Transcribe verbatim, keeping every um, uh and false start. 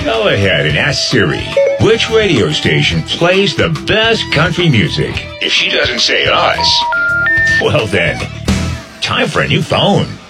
Go ahead and ask Siri, which radio station plays the best country music? If she doesn't say us, well then, time for a new phone.